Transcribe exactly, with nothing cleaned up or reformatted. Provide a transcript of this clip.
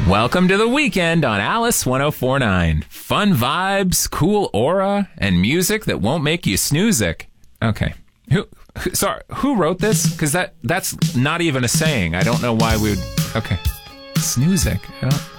Welcome to the weekend on Alice one oh four point nine. Fun vibes, cool aura, and music that won't make you snoozic. Okay. Who, who sorry, who wrote this? Because that, that's not even a saying. I don't know why we would... Okay. Snoozic. I don't...